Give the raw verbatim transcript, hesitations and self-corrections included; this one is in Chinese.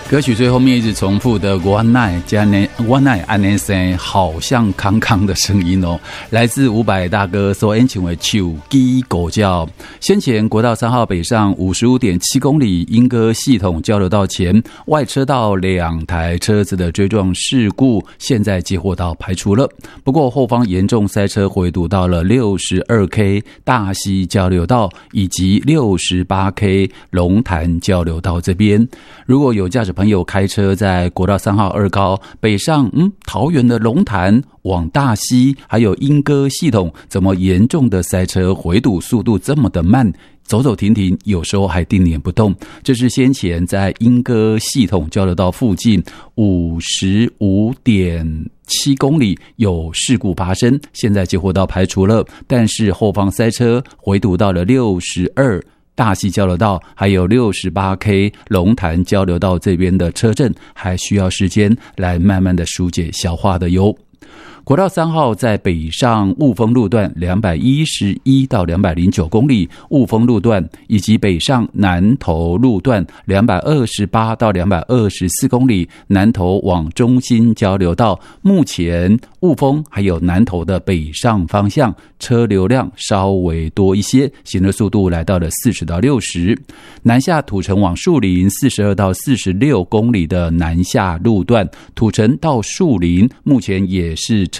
歌曲最后面一直重复的我奈加内我奈安内森，好像康康的声音哦，来自伍佰大哥所演唱的手机狗叫。先前国道三号北上 五十五点七公里莺歌系统交流道前外车道两台车子的追撞事故，现在接获到排除了，不过后方严重塞车回堵到了 六十二 K 大溪交流道以及 六十八 K 龙潭交流道这边。如果有驾驶朋友开车在国道三号二高北上，嗯，桃园的龙潭往大溪，还有莺歌系统，怎么严重的塞车回堵速度这么的慢？走走停停，有时候还定点不动。这是先前在莺歌系统交流道附近 五十五点七公里有事故发生，现在接获到排除了，但是后方塞车回堵到了六十二大溪交流道还有 六十八 K 龙潭交流道这边的车阵，还需要时间来慢慢的疏解消化的哟。国道三号在北上雾峰路段两百一十一到两百零九公里，雾峰路段以及北上南投路段两百二十八到两百二十四公里，南投往中心交流道，目前雾峰还有南投的北上方向车流量稍微多一些，行车速度来到了四十到六十。南下土城往树林四十二到四十六公里的南下路段，土城到树林目前也是